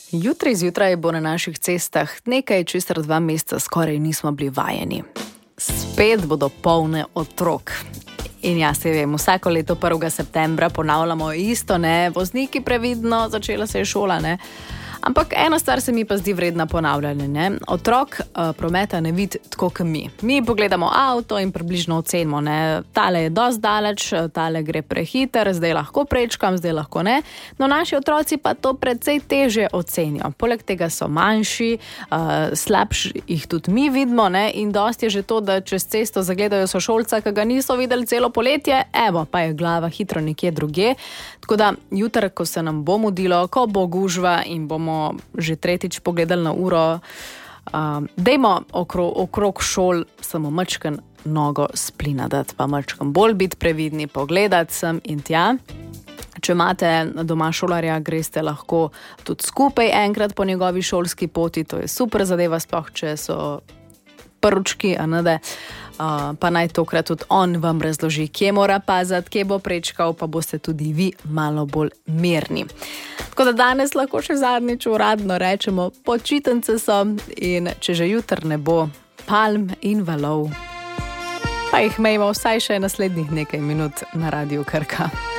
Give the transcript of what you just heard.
Jutri zjutraj bo na naših cestah nekaj, česar 2 meseca skoraj nismo bili vajeni. Spet bodo polne otrok. In jaz se vem, vsako leto 1. septembra ponavljamo isto, ne, vozniki previdno, začela se je šola, ne. Ampak ena stvar se mi pa zdi vredna ponavljanja, ne. Otrok prometa ne vidi tako kot mi. Mi pogledamo avto in približno ocenimo, ne. Tale je dosti daleč, tale gre prehiter, zdaj lahko prečkam, zdaj lahko ne. No, naši otroci pa to precej težje ocenijo. Poleg tega so manjši, slabši jih tudi mi vidimo, ne. In dosti je že to, da čez cesto zagledajo sošolca, ki ga niso videli celo poletje, evo, pa je glava hitro nekje drugje. Tako da jutri, ko se nam bo mudilo, ko bo gužva in bomo že tretjič pogledali na uro, dajmo okrog šol samo mačken nogo splina dati, pa mačken bolj biti previdni, pogledati sem in tja. Če imate doma šolarja, greste lahko tudi skupaj enkrat po njegovi šolski poti, to je super zadeva, sploh če so prvički, pa naj tokrat tudi on vam razloži, kje mora paziti, kje bo prečkal, pa boste tudi vi malo bolj mirni. Tako da danes lahko še zadnjič uradno rečemo, počitnice so, in če že jutri ne bo palm in valov, pa jih imejmo vsaj še naslednjih nekaj minut na Radiu Krka.